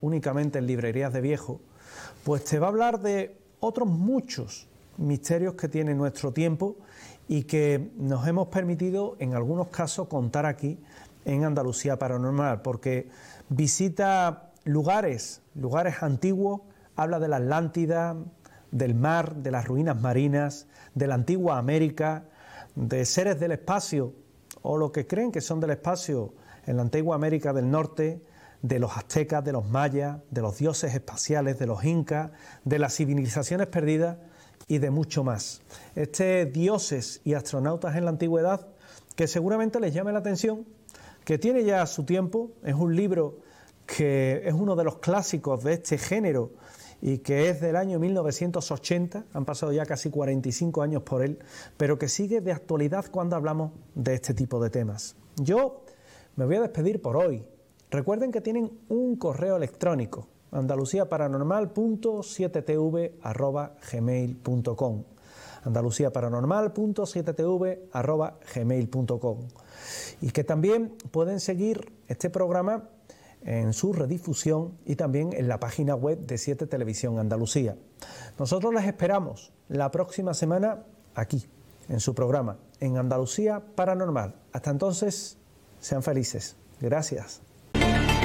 únicamente en librerías de viejo, pues te va a hablar de otros muchos misterios que tiene nuestro tiempo y que nos hemos permitido en algunos casos contar aquí en Andalucía Paranormal, porque visita lugares antiguos, habla de la Atlántida, del mar, de las ruinas marinas, de la antigua América, de seres del espacio o lo que creen que son del espacio en la antigua América del Norte, de los aztecas, de los mayas, de los dioses espaciales, de los incas, de las civilizaciones perdidas y de mucho más. Dioses y astronautas en la antigüedad, que seguramente les llame la atención, que tiene ya su tiempo, es un libro que es uno de los clásicos de este género y que es del año 1980, han pasado ya casi 45 años por él, pero que sigue de actualidad cuando hablamos de este tipo de temas. Yo me voy a despedir por hoy. Recuerden que tienen un correo electrónico, andaluciaparanormal.7tv@gmail.com, andaluciaparanormal.7tv@gmail.com, y que también pueden seguir este programa en su redifusión y también en la página web de 7 Televisión Andalucía. Nosotros les esperamos la próxima semana aquí, en su programa, en Andalucía Paranormal. Hasta entonces, sean felices. Gracias.